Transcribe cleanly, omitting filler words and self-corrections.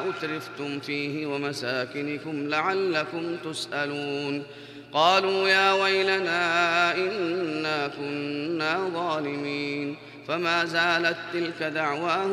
أترفتم فيه ومساكنكم لعلكم تسألون. قالوا يا ويلنا إنا كنا ظالمين. فما زالت تلك دعواهم